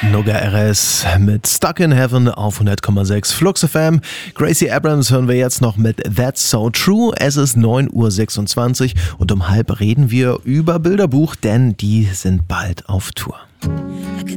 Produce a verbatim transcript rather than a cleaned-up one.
Noga R S mit Stuck in Heaven auf hundert Komma sechs Flux F M. Gracie Abrams hören wir jetzt noch mit That's So True. Es ist neun Uhr sechsundzwanzig und um halb reden wir über Bilderbuch, denn die sind bald auf Tour.